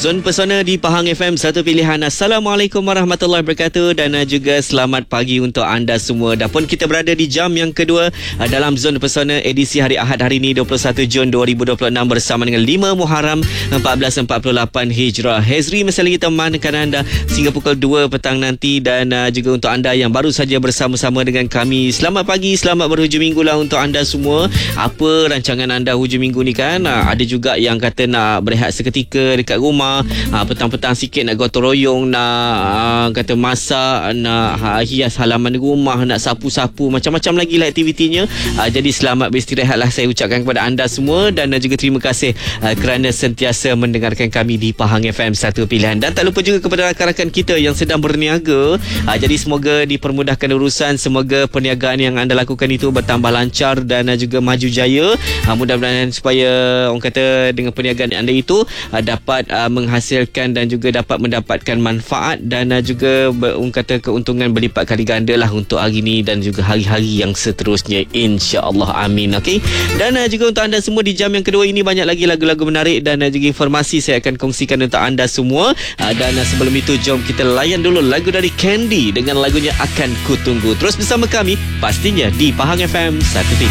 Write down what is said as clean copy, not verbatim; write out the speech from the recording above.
Zon Pesona di Pahang FM, satu pilihan. Assalamualaikum warahmatullahi wabarakatuh dan juga selamat pagi untuk anda semua. Dan pun kita berada di jam yang kedua dalam Zon Pesona edisi hari Ahad hari ini 21 Jun 2026 bersama dengan 5 Muharram 1448 Hijrah. Hezri masih lagi temankan anda sehingga pukul 2 petang nanti, dan juga untuk anda yang baru saja bersama-sama dengan kami, selamat pagi, selamat berhujung minggu lah untuk anda semua. Apa rancangan anda hujung minggu ni kan? Ada juga yang kata nak berehat seketika dekat rumah, petang-petang sikit nak gotong royong, nak kata masak, nak hias halaman rumah, nak sapu-sapu, macam-macam lagi lah aktivitinya. Jadi selamat beristirahat lah saya ucapkan kepada anda semua, dan juga terima kasih kerana sentiasa mendengarkan kami di Pahang FM, satu pilihan. Dan tak lupa juga kepada rakan-rakan kita yang sedang berniaga. Jadi semoga dipermudahkan urusan, semoga perniagaan yang anda lakukan itu bertambah lancar dan juga maju jaya. Mudah-mudahan supaya orang kata dengan perniagaan anda itu dapat menghasilkan dan juga dapat mendapatkan manfaat dan juga orang kata keuntungan berlipat kali ganda lah untuk hari ini dan juga hari-hari yang seterusnya, insya-Allah, amin. Okey. Dan juga untuk anda semua di jam yang kedua ini banyak lagi lagu-lagu menarik dan juga informasi saya akan kongsikan untuk anda semua. Dan sebelum itu jom kita layan dulu lagu dari Candy dengan lagunya Akan Ku Tunggu. Terus bersama kami pastinya di Pahang FM 103.